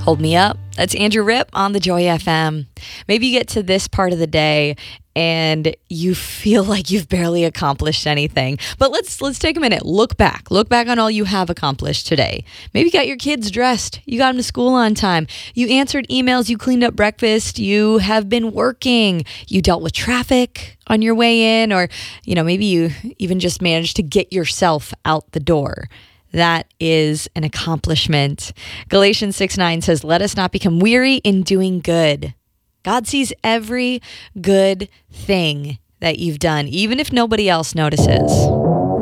Hold Me Up. That's Andrew Ripp on the Joy FM. Maybe you get to this part of the day and you feel like you've barely accomplished anything. But let's take a minute. Look back. Look back on all you have accomplished today. Maybe you got your kids dressed. You got them to school on time. You answered emails. You cleaned up breakfast. You have been working. You dealt with traffic on your way in, or maybe you even just managed to get yourself out the door. That is an accomplishment. Galatians 6:9 says, "Let us not become weary in doing good." God sees every good thing that you've done, even if nobody else notices.